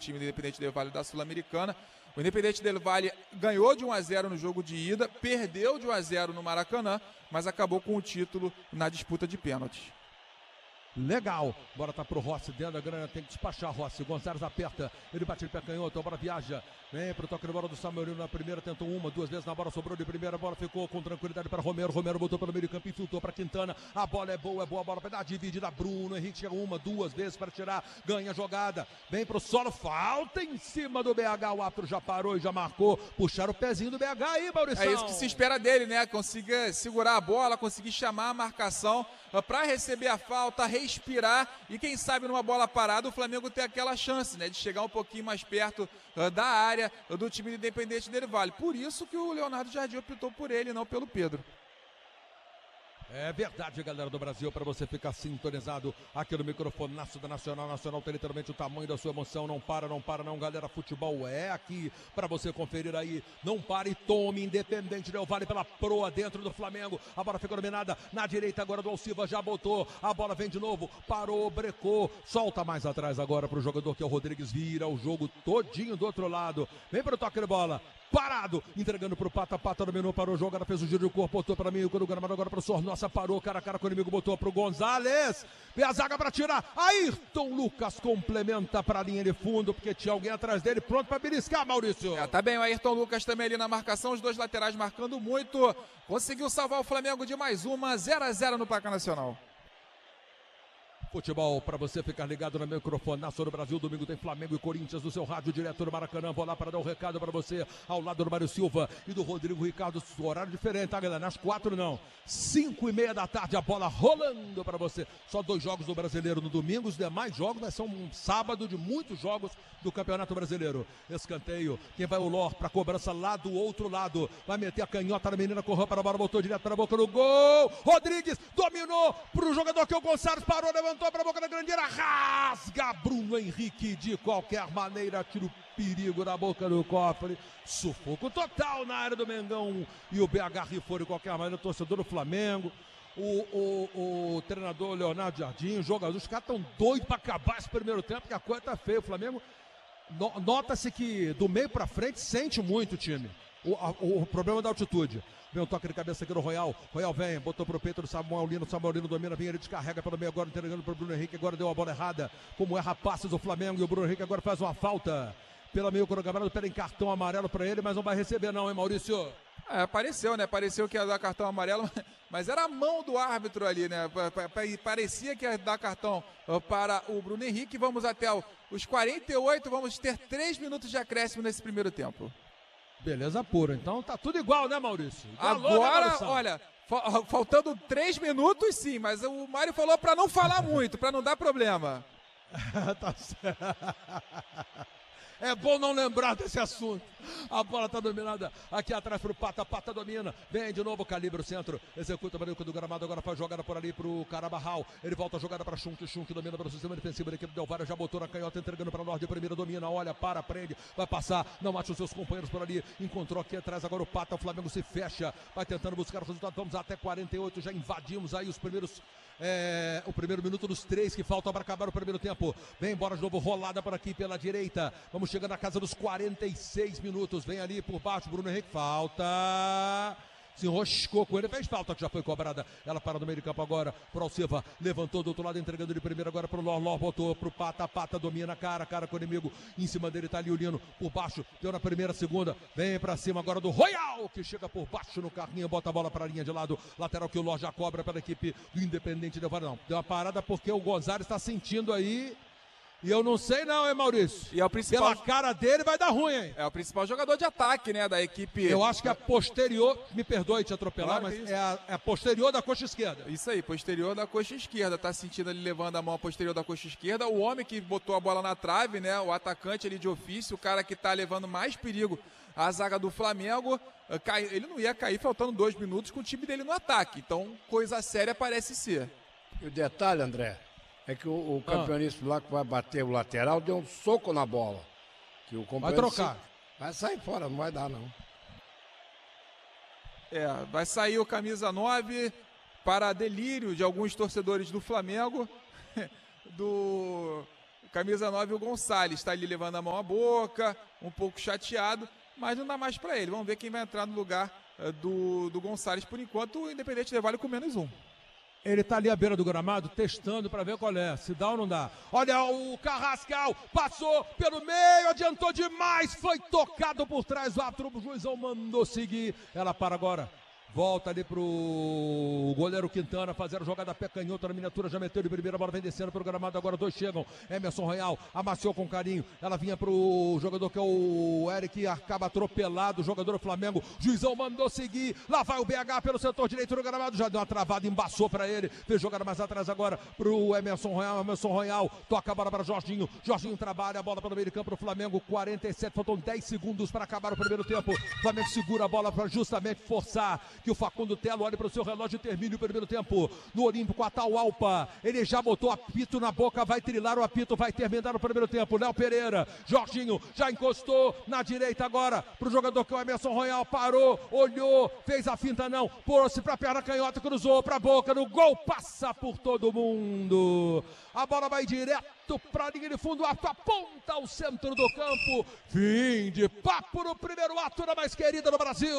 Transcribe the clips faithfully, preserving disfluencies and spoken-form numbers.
time do Independente Del Valle da Sul-Americana. O Independente Del Valle ganhou de um a zero no jogo de ida, perdeu de um a zero no Maracanã, mas acabou com o título na disputa de pênaltis. Legal, bora tá pro Rossi dentro da grana, tem que despachar Rossi, Gonçalves aperta, ele bate de pé canhoto, a bola viaja, vem pro toque de bola do Samuelino na primeira, tentou uma, duas vezes na bola, sobrou de primeira, a bola ficou com tranquilidade para Romero, Romero botou pelo meio campo, infiltrou para Quintana, a bola é boa, é boa, a bola vai dar dividida, Bruno Henrique chega uma, duas vezes para tirar, ganha a jogada, vem pro solo, falta em cima do B H, o árbitro já parou e já marcou, puxaram o pezinho do B H aí, Maurício. É isso que se espera dele, né, conseguir segurar a bola, conseguir chamar a marcação para receber a falta, respirar e quem sabe numa bola parada o Flamengo tem aquela chance, né, de chegar um pouquinho mais perto uh, da área uh, do time do Independente Del Valle. Por isso que o Leonardo Jardim optou por ele, não pelo Pedro. É verdade, galera do Brasil, para você ficar sintonizado aqui no microfonaço da Nacional. Nacional tem literalmente o tamanho da sua emoção. Não para, não para não, galera. Futebol é aqui para você conferir aí. Não para e tome. Independente Del Valle pela proa dentro do Flamengo. A bola fica dominada na direita agora do Alciva. Já botou. A bola vem de novo. Parou, brecou. Solta mais atrás agora para o jogador que é o Rodrigues. Vira o jogo todinho do outro lado. Vem para o toque de bola. Parado, entregando pro Pata, Pata dominou, parou o jogo, ela fez o giro de corpo, botou para mim, quando o gramado agora pro Sornossa, parou, cara a cara com o inimigo, botou pro Gonzalez, vem a zaga para tirar, Ayrton Lucas complementa para a linha de fundo, porque tinha alguém atrás dele, pronto para beliscar, Maurício. É, tá bem, o Ayrton Lucas também ali na marcação, os dois laterais marcando muito, conseguiu salvar o Flamengo de mais uma, zero a zero no placar nacional. Futebol para você ficar ligado no microfone nacional do Brasil. Domingo tem Flamengo e Corinthians no seu rádio direto do Maracanã. Vou lá para dar um recado para você ao lado do Mário Silva e do Rodrigo Ricardo. Horário diferente, tá, galera? Às quatro não. Cinco e meia da tarde, a bola rolando para você. Só dois jogos do Brasileiro no domingo. Os demais jogos vai ser um sábado de muitos jogos do Campeonato Brasileiro. Escanteio. Quem vai o Lor para cobrança lá do outro lado. Vai meter a canhota na menina, correu para a bola, botou direto para a boca do gol. Rodrigues dominou para o jogador que é o Gonçalves, parou, levantou para a boca da grande área, rasga Bruno Henrique de qualquer maneira, tira o perigo na boca do cofre, sufoco total na área do Mengão e o B H rifou de qualquer maneira, o torcedor do Flamengo, o, o, o treinador Leonardo Jardim, os jogadores, os caras estão doidos para acabar esse primeiro tempo, porque a coisa tá feia, o Flamengo, no, nota-se que do meio para frente sente muito o time. O, a, o problema da altitude. Vem um toque de cabeça aqui no Royal. Royal vem, botou pro peito do Samuel Lino. Samuel Lino domina, vem, ele descarrega pelo meio agora, entregando pro Bruno Henrique. Agora deu a bola errada. Como erra passes do Flamengo. E o Bruno Henrique agora faz uma falta. Pela meio corogamado, pedem cartão amarelo pra ele, mas não vai receber, não, hein, Maurício? É, apareceu, né? Pareceu que ia dar cartão amarelo, mas era a mão do árbitro ali, né? Parecia que ia dar cartão para o Bruno Henrique. Vamos até os quarenta e oito, vamos ter três minutos de acréscimo nesse primeiro tempo. Beleza pura, então tá tudo igual, né, Maurício? Agora, né, olha, fa- faltando três minutos sim, mas o Mário falou pra não falar muito, pra não dar problema. Tá certo. É bom não lembrar desse assunto. A bola tá dominada aqui atrás pro Pata. Pata domina. Vem de novo, calibra o centro. Executa o maníaco do gramado. Agora faz jogada por ali pro Carabarral. Ele volta a jogada pra Chunk. Chunk domina pelo sistema defensivo da equipe do Del Valle. Já botou na canhota, entregando pra Norte. Primeira domina. Olha, para, prende. Vai passar. Não mate os seus companheiros por ali. Encontrou aqui atrás agora o Pata. O Flamengo se fecha. Vai tentando buscar o resultado. Vamos até quarenta e oito. Já invadimos aí os primeiros. É, o primeiro minuto dos três que faltam para acabar o primeiro tempo. Vem embora de novo, rolada por aqui pela direita. Vamos chegando na casa dos quarenta e seis minutos. Vem ali por baixo, Bruno Henrique, falta. Se enroscou com ele, fez falta que já foi cobrada. Ela para no meio de campo agora pro Alciva, levantou do outro lado, entregando de primeiro agora pro Lor, Lor botou pro Pata, Pata domina, cara, cara com o inimigo, em cima dele tá ali o Lino, por baixo, deu na primeira, segunda, vem pra cima agora do Royal, que chega por baixo no carrinho, bota a bola pra linha de lado, lateral que o Lor já cobra pela equipe do Independente Del Valle. Não, deu uma parada porque o Gonzalez tá sentindo aí. E eu não sei não, hein, Maurício? E é o principal... Pela cara dele vai dar ruim, hein? É o principal jogador de ataque, né, da equipe. Eu acho que a posterior, me perdoe te atropelar, Claro mas é, é a, é a posterior da coxa esquerda. Isso aí, posterior da coxa esquerda. Tá sentindo ali levando a mão a posterior da coxa esquerda. O homem que botou a bola na trave, né, o atacante ali de ofício, o cara que tá levando mais perigo à zaga do Flamengo. Ele não ia cair faltando dois minutos com o time dele no ataque. Então, coisa séria parece ser. E o detalhe, André, é que o, o campeonista ah. lá que vai bater o lateral deu um soco na bola. Que o vai trocar. Vai sair fora, não vai dar não. É, vai sair o camisa nove para delírio de alguns torcedores do Flamengo. do camisa nove, o Gonçalves, está ali levando a mão à boca, um pouco chateado, mas não dá mais para ele. Vamos ver quem vai entrar no lugar uh, do, do Gonçalves. Por enquanto, o Independente Del Valle com menos um. Ele tá ali à beira do gramado, testando para ver qual é, se dá ou não dá. Olha o Carrascal, passou pelo meio, adiantou demais, foi tocado por trás, o árbitro, o juizão mandou seguir. Ela para agora. Volta ali pro goleiro Quintana, fazer a jogada pé canhoto na miniatura, já meteu de primeira, bola vem descendo pro gramado, agora dois chegam, Emerson Royal, amaciou com carinho, ela vinha pro jogador que é o Eric, acaba atropelado, o jogador do Flamengo, juizão mandou seguir, lá vai o B H pelo setor direito do gramado, já deu uma travada, embaçou pra ele, fez jogada mais atrás agora pro Emerson Royal, Emerson Royal, toca a bola para Jorginho, Jorginho trabalha a bola pelo meio de campo do Flamengo, quarenta e sete, faltam dez segundos para acabar o primeiro tempo, o Flamengo segura a bola para justamente forçar que o Facundo Telo olhe para o seu relógio e termine o primeiro tempo no Olímpico Atahualpa. Ele já botou apito na boca, vai trilar o apito, vai terminar o primeiro tempo. Léo Pereira, Jorginho já encostou na direita agora para o jogador que é o Emerson Royal, parou, olhou, fez a finta não, pôs-se para a perna canhota, cruzou para a boca, no gol, passa por todo mundo. A bola vai direto para a linha de fundo, aponta ao centro do campo. Fim de papo no primeiro ato da mais querida do Brasil.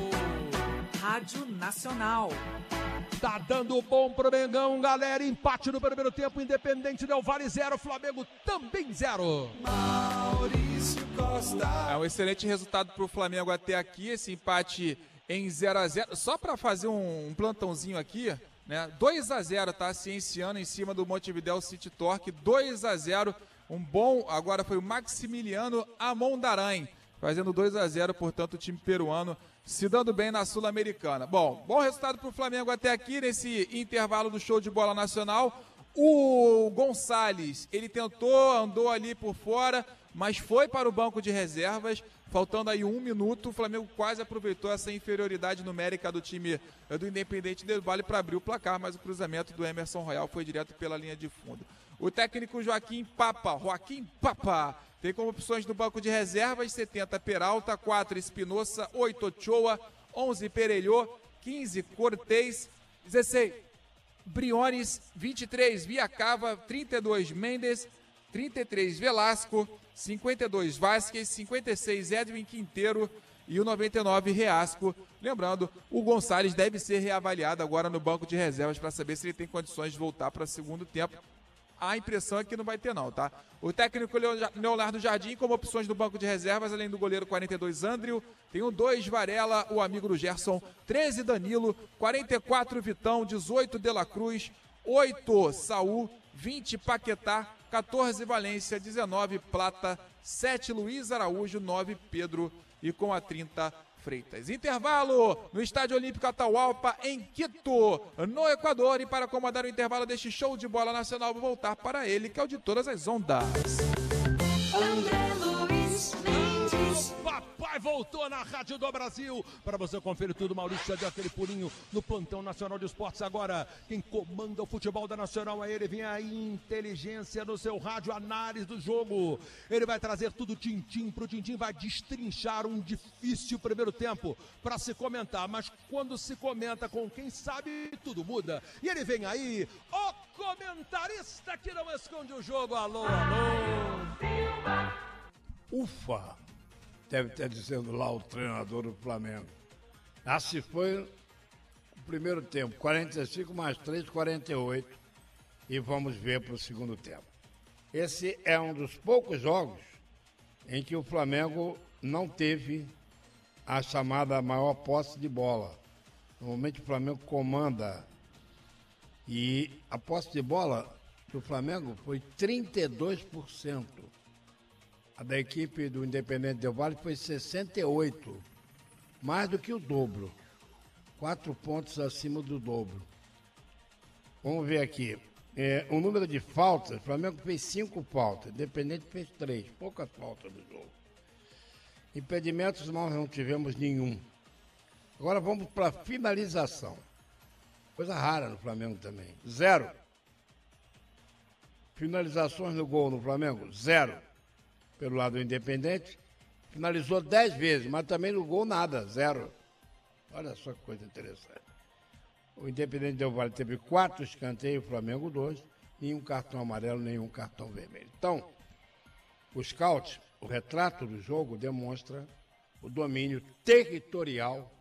Rádio Nacional. Tá dando bom pro Mengão, galera. Empate no primeiro tempo. Independente Del Valle zero, Flamengo também zero. Maurício Costa. É um excelente resultado pro Flamengo até aqui. Esse empate em zero a zero. Só para fazer um, um plantãozinho aqui, né? dois a zero, tá? Cienciano em cima do Montevidéu City Torque. dois a zero. Um bom. Agora foi o Maximiliano Amondaran fazendo dois a zero, portanto, o time peruano se dando bem na Sul-Americana. Bom, bom resultado para o Flamengo até aqui, nesse intervalo do show de bola nacional. O Gonçalves, ele tentou, andou ali por fora, mas foi para o banco de reservas, faltando aí um minuto. O Flamengo quase aproveitou essa inferioridade numérica do time do Independente Del Valle para abrir o placar, mas o cruzamento do Emerson Royal foi direto pela linha de fundo. O técnico Joaquim Papa, Joaquim Papa, tem como opções do banco de reservas setenta Peralta, quatro Espinosa, oito Ochoa, onze Perelhô, quinze Cortez, dezesseis Briones, vinte e três Viacava, trinta e dois Mendes, trinta e três Velasco, cinquenta e dois Vasquez, cinquenta e seis Edwin Quinteiro e o noventa e nove Reasco. Lembrando, o Gonçalves deve ser reavaliado agora no banco de reservas para saber se ele tem condições de voltar para o segundo tempo. A impressão é que não vai ter não, tá? O técnico Leonardo Jardim, como opções do banco de reservas, além do goleiro quarenta e dois Andrio, tem o dois Varela, o amigo do Gerson, treze Danilo, quarenta e quatro Vitão, dezoito De La Cruz, oito Saul, vinte Paquetá, quatorze Valência, dezenove Plata, sete Luiz Araújo, nove Pedro e com a trinta Freitas. Intervalo no Estádio Olímpico Atahualpa, em Quito, no Equador. E para acomodar o intervalo deste show de bola nacional, vou voltar para ele, que é o de todas as ondas. André Luiz Mendes. Papai voltou na Rádio do Brasil. Para você conferir tudo, Maurício já deu aquele pulinho no plantão nacional de esportes. Agora, quem comanda o futebol da Nacional é ele. Vem a inteligência no seu rádio, análise do jogo. Ele vai trazer tudo tintim pro tintim, vai destrinchar um difícil primeiro tempo para se comentar. Mas quando se comenta com quem sabe, tudo muda. E ele vem aí, o comentarista que não esconde o jogo. Alô, alô. Ufa! Deve estar dizendo lá o treinador do Flamengo. Assim foi o primeiro tempo, quarenta e cinco mais três, quarenta e oito. E vamos ver para o segundo tempo. Esse é um dos poucos jogos em que o Flamengo não teve a chamada maior posse de bola. Normalmente o Flamengo comanda. E a posse de bola do Flamengo foi trinta e dois por cento. A da equipe do Independente Del Valle foi sessenta e oito por cento. Mais do que o dobro. Quatro pontos acima do dobro. Vamos ver aqui. É, o número de faltas, o Flamengo fez cinco faltas, o Independente fez três. Poucas faltas do jogo. Impedimentos nós não tivemos nenhum. Agora vamos para a finalização. Coisa rara no Flamengo também. Zero. Finalizações no gol no Flamengo? Zero. Pelo lado do Independente. Finalizou dez vezes, mas também no gol nada. Zero. Olha só que coisa interessante. O Independente Del Valle teve quatro escanteios, o Flamengo dois. nenhum cartão amarelo, nenhum cartão vermelho. Então, o scout, o retrato do jogo, demonstra o domínio territorial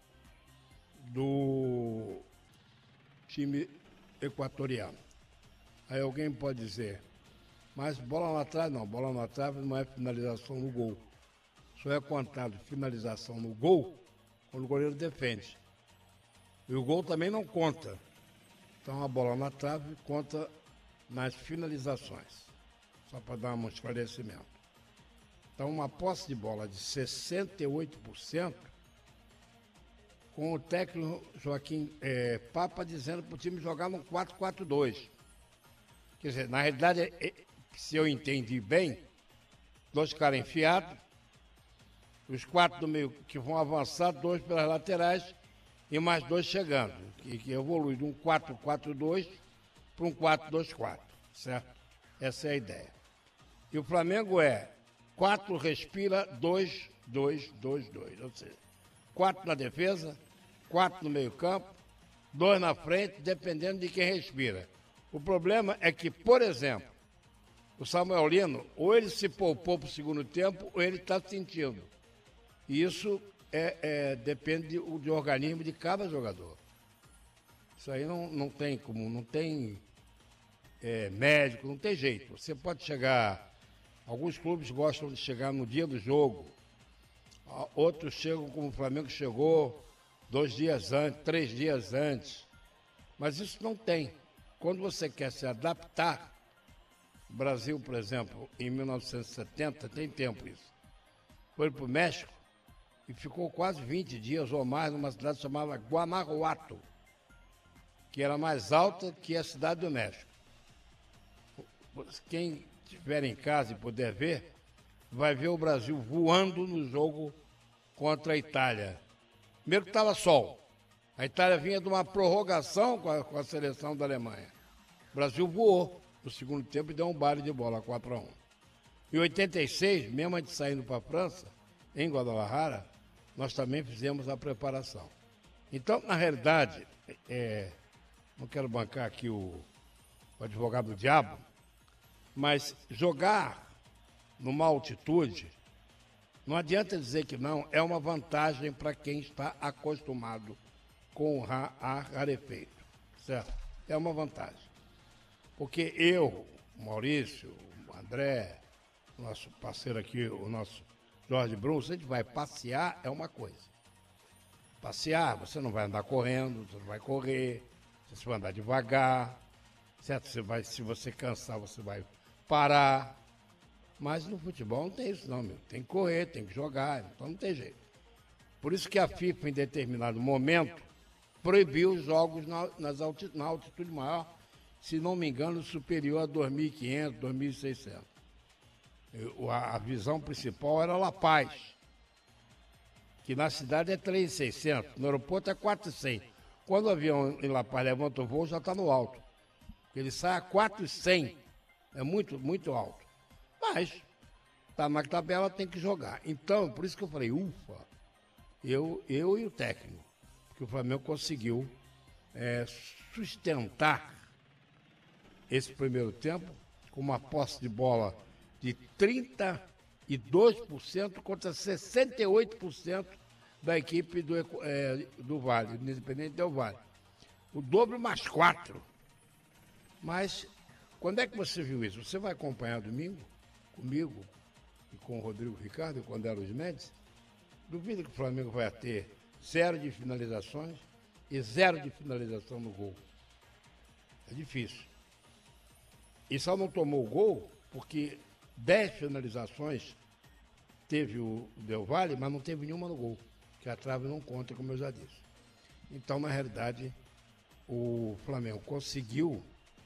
do time equatoriano. Aí alguém pode dizer, mas bola na trave, não, bola na trave não é finalização no gol. Só é contado finalização no gol quando o goleiro defende. E o gol também não conta. Então a bola na trave conta nas finalizações. Só para dar um esclarecimento. Então uma posse de bola de sessenta e oito por cento com o técnico Joaquim é, Papa dizendo para o time jogar no quatro quatro dois. Quer dizer, na realidade, é, se eu entendi bem, dois caras enfiados, os quatro do meio que vão avançar, dois pelas laterais e mais dois chegando, que, que evolui de um quatro quatro dois para um quatro dois quatro, certo? Essa é a ideia. E o Flamengo é quatro respira, dois dois dois dois, ou seja, quatro na defesa, quatro no meio campo, dois na frente, dependendo de quem respira. O problema é que, por exemplo, o Samuel Lino, ou ele se poupou para o segundo tempo, ou ele está sentindo. E isso é, é, depende do de organismo de cada jogador. Isso aí não, não tem como, não tem é, médico, não tem jeito. Você pode chegar, alguns clubes gostam de chegar no dia do jogo, outros chegam como o Flamengo chegou, dois dias antes, três dias antes. Mas isso não tem. Quando você quer se adaptar, o Brasil, por exemplo, em mil novecentos e setenta, tem tempo isso, foi para o México e ficou quase vinte dias ou mais numa cidade chamada Guanajuato, que era mais alta que a cidade do México. Quem estiver em casa e puder ver, vai ver o Brasil voando no jogo contra a Itália. Primeiro que estava sol. A Itália vinha de uma prorrogação com a, com a seleção da Alemanha. O Brasil voou no segundo tempo e deu um baile de bola, quatro a um. Em oitenta e seis, mesmo antes de saindo para a França, em Guadalajara, nós também fizemos a preparação. Então, na realidade, é, não quero bancar aqui o, o advogado do diabo, mas jogar numa altitude, não adianta dizer que não, é uma vantagem para quem está acostumado com o ar rarefeito, certo? É uma vantagem. Porque eu, o Maurício, o André, o nosso parceiro aqui, o nosso Jorge Bruno, se a gente vai passear, é uma coisa. Passear, você não vai andar correndo, você não vai correr, você vai andar devagar, certo? Você vai, se você cansar, você vai parar. Mas no futebol não tem isso não, meu. Tem que correr, tem que jogar, então não tem jeito. Por isso que a FIFA, em determinado momento, proibiu os jogos na, nas alti, na altitude maior, se não me engano, superior a dois mil e quinhentos, dois mil e seiscentos. Eu, a, a visão principal era La Paz, que na cidade é três mil e seiscentos, no aeroporto é quatro mil e cem. Quando o avião em La Paz levanta o voo, já está no alto. Ele sai a quatro mil e cem, é muito, muito alto. Mas, tá na tabela, tem que jogar. Então, por isso que eu falei, ufa, eu, eu e o técnico, que o Flamengo conseguiu é, sustentar esse primeiro tempo com uma posse de bola de trinta e dois por cento contra sessenta e oito por cento da equipe do, é, do Vale, do Independente Del Vale. O dobro mais quatro. Mas, quando é que você viu isso? Você vai acompanhar domingo, comigo e com o Rodrigo Ricardo e com o André Luiz Mendes? Duvido que o Flamengo vai ter zero de finalizações e zero de finalização no gol. É difícil. E só não tomou o gol porque dez finalizações teve o Del Valle, mas não teve nenhuma no gol, que a trave não conta, como eu já disse. Então, na realidade, o Flamengo conseguiu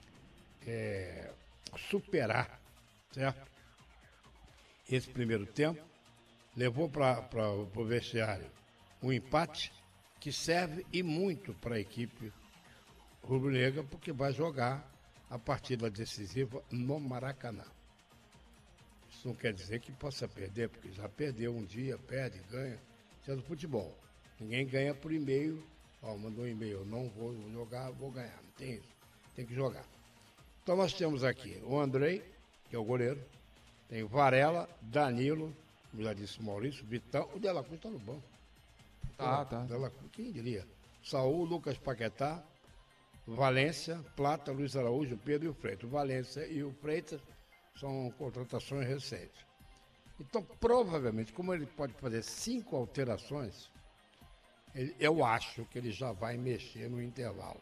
é, superar, certo? Esse primeiro tempo, levou para o vestiário um empate que serve e muito para a equipe rubro-negra, porque vai jogar a partida decisiva no Maracanã. Isso não quer dizer que possa perder, porque já perdeu um dia, perde, ganha. Isso é do futebol. Ninguém ganha por e-mail. Ó, mandou um e-mail, não vou jogar, vou ganhar. Não tem isso. Tem que jogar. Então nós temos aqui o Andrei, que é o goleiro, tem o Varela, Danilo, como já disse o Maurício, Vitão, o Dela Cruz está no banco. Ah, tá. Dela Cruz, quem diria? Saul, Lucas Paquetá, Valência, Plata, Luiz Araújo, Pedro e o Freitas. O Valência e o Freitas são contratações recentes. Então, provavelmente, como ele pode fazer cinco alterações, ele, eu acho que ele já vai mexer no intervalo.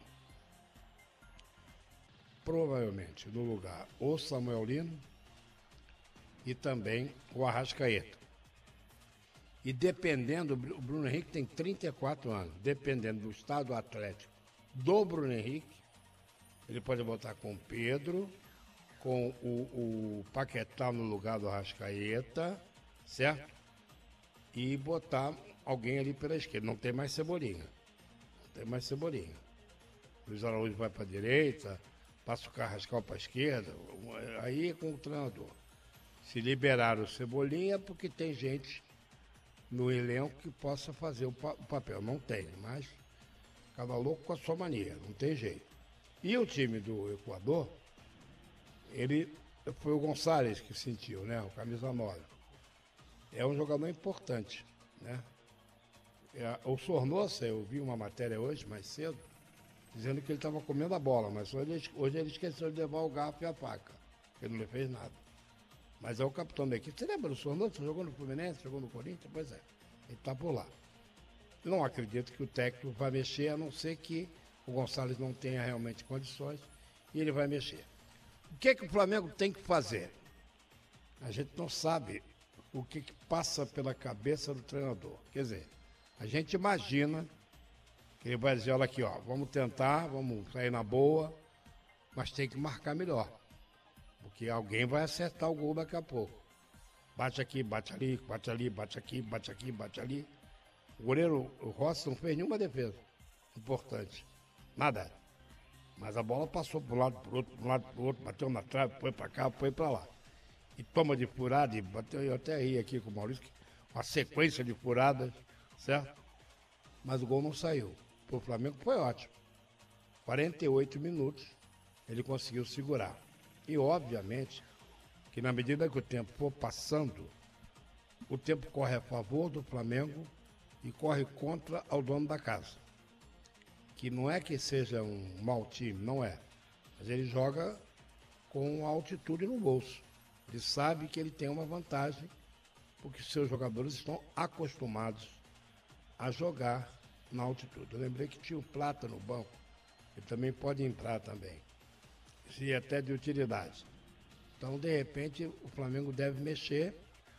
Provavelmente, no lugar, o Samuel Lino e também o Arrascaeta. E dependendo, o Bruno Henrique tem trinta e quatro anos, dependendo do estado atlético do Bruno Henrique, ele pode botar com o Pedro, com o, o Paquetá no lugar do Arrascaeta, certo? E botar alguém ali pela esquerda. Não tem mais Cebolinha. Não tem mais Cebolinha. Luiz Araújo vai para a direita, passa o Carrascal para a esquerda, aí é com o treinador. Se liberar o Cebolinha, porque tem gente no elenco que possa fazer o, pa- o papel. Não tem, mas cada louco com a sua mania, não tem jeito. E o time do Equador, ele foi o Gonçalves que sentiu, né? O camisa nove. É um jogador importante, né? É, o Sornosa, eu vi uma matéria hoje, mais cedo, dizendo que ele estava comendo a bola, mas hoje ele, hoje ele esqueceu de levar o garfo e a faca. Ele não fez nada. Mas é o capitão da equipe. Você lembra do Sornosa? Jogou no Fluminense, jogou no Corinthians? Pois é, ele está por lá. Não acredito que o técnico vai mexer, a não ser que o Gonçalves não tenha realmente condições e ele vai mexer. O que, que o Flamengo tem que fazer? A gente não sabe o que, que passa pela cabeça do treinador. Quer dizer, a gente imagina que ele vai dizer, olha aqui, ó, vamos tentar, vamos sair na boa, mas tem que marcar melhor. Porque alguém vai acertar o gol daqui a pouco. Bate aqui, bate ali, bate ali, bate aqui, bate aqui, bate ali. O goleiro o Rossi não fez nenhuma defesa importante. Nada. Mas a bola passou para um lado, para o outro, para um lado, para o outro, bateu na trave, foi para cá, foi para lá. E toma de furada, e bateu, eu até ri aqui com o Maurício, uma sequência de furadas, certo? Mas o gol não saiu. Para o Flamengo foi ótimo. quarenta e oito minutos ele conseguiu segurar. E obviamente que na medida que o tempo for passando, o tempo corre a favor do Flamengo e corre contra ao dono da casa. Que não é que seja um mau time, não é. Mas ele joga com a altitude no bolso. Ele sabe que ele tem uma vantagem, porque seus jogadores estão acostumados a jogar na altitude. Eu lembrei que tinha o Plata no banco, ele também pode entrar também. Isso é até de utilidade. Então, de repente, o Flamengo deve mexer,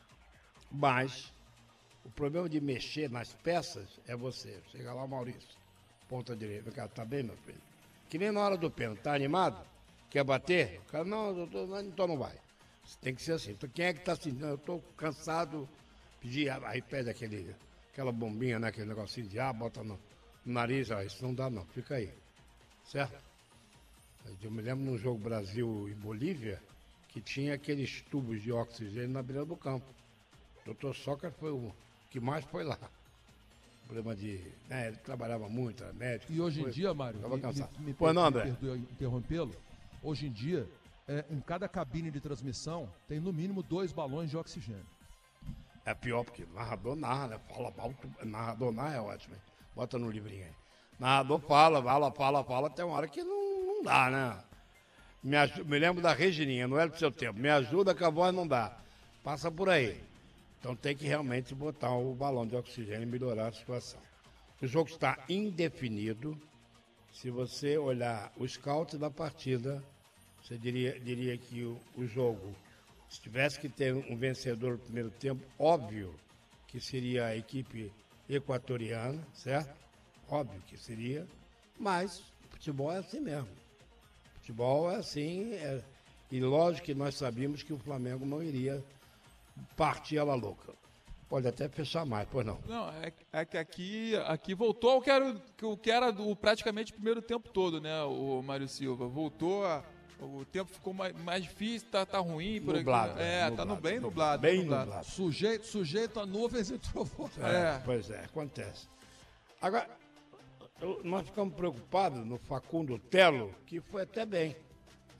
mas o problema de mexer nas peças é você. Chega lá, Maurício, ponta direita. O cara, tá bem, meu filho? Que nem na hora do pênalti, tá animado? Quer bater? O cara, não, doutor, não, então não vai. Tem que ser assim. Então, quem é que tá assim? Eu tô cansado, pedir, aí pede aquele, aquela bombinha, né? Aquele negocinho de ar, bota no, no nariz, ó, isso não dá não, fica aí. Certo? Eu me lembro num jogo Brasil e Bolívia, que tinha aqueles tubos de oxigênio na beira do campo. O doutor Sócrates foi o que mais foi lá. Problema de... Né, ele trabalhava muito, era médico. E hoje foi, em dia, Mário, tava me, cansado. me, me, Pô, não, me André? perdoe interrompê-lo, hoje em dia, é, em cada cabine de transmissão, tem no mínimo dois balões de oxigênio. É pior, porque narrador narra, né? Fala alto, narrador narra é ótimo. Hein? Bota no livrinho aí. Narrador fala, fala, fala, fala, até uma hora que não, não dá, né? Me, aj- me lembro da Regininha, não era do seu tempo. Me ajuda que a voz não dá. Passa por aí. Então tem que realmente botar o balão de oxigênio e melhorar a situação. O jogo está indefinido. Se você olhar o scout da partida, você diria, diria que o, o jogo, se tivesse que ter um vencedor no primeiro tempo, óbvio que seria a equipe equatoriana, certo? Óbvio que seria, mas futebol é assim mesmo. Futebol é assim, é, e lógico que nós sabíamos que o Flamengo não iria partir ela louca. Pode até fechar mais, pois não. Não, é, é que aqui, aqui voltou ao que era, o que era do, praticamente o primeiro tempo todo, né, o Mário Silva. Voltou, a, o tempo ficou mais, mais difícil, tá, tá ruim. Por Nublado, aqui. É, nublado, tá no, bem nublado, nublado. bem nublado. nublado. Sujeito, sujeito a nuvens e trovões. É, É. Pois é, acontece. Agora, eu- nós ficamos preocupados no Facundo Telo, que foi até bem.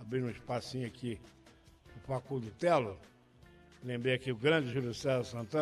abrindo um espacinho aqui, o Facundo Telo. Lembrei aqui o grande Júlio César Santana.